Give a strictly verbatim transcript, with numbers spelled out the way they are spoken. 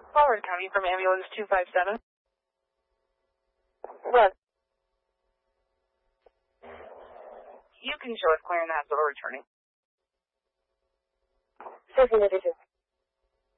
Howard County from ambulance two five seven. What? You can show us clearing the hospital returning. Certain it is.